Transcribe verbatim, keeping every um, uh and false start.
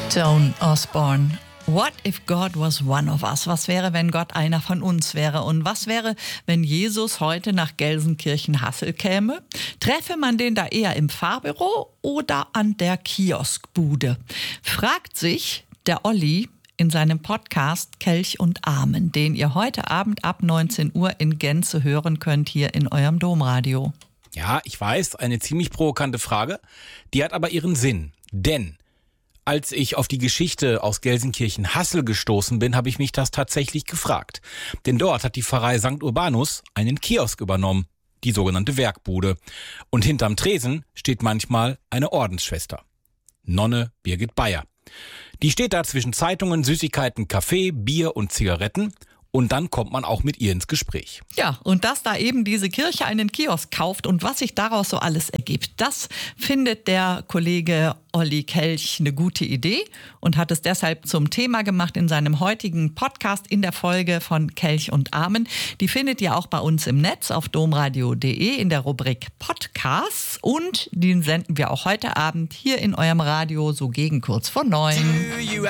Joan Osborne. What if God was one of us? Was wäre, wenn Gott einer von uns wäre? Und was wäre, wenn Jesus heute nach Gelsenkirchen-Hassel käme? Treffe man den da eher im Fahrbüro oder an der Kioskbude? Fragt sich der Olli in seinem Podcast Kelch und Amen, den ihr heute Abend ab neunzehn Uhr in Gänze hören könnt hier in eurem Domradio. Ja, ich weiß, eine ziemlich provokante Frage, die hat aber ihren Sinn. Denn als ich auf die Geschichte aus Gelsenkirchen-Hassel gestoßen bin, habe ich mich das tatsächlich gefragt. Denn dort hat die Pfarrei Sankt Urbanus einen Kiosk übernommen, die sogenannte Werkbude. Und hinterm Tresen steht manchmal eine Ordensschwester, Nonne Birgit Bayer. Die steht da zwischen Zeitungen, Süßigkeiten, Kaffee, Bier und Zigaretten. Und dann kommt man auch mit ihr ins Gespräch. Ja, und dass da eben diese Kirche einen Kiosk kauft und was sich daraus so alles ergibt, das findet der Kollege Olli Kelch eine gute Idee und hat es deshalb zum Thema gemacht in seinem heutigen Podcast in der Folge von Kelch und Amen. Die findet ihr auch bei uns im Netz auf domradio punkt de in der Rubrik Podcasts und den senden wir auch heute Abend hier in eurem Radio so gegen kurz vor neun.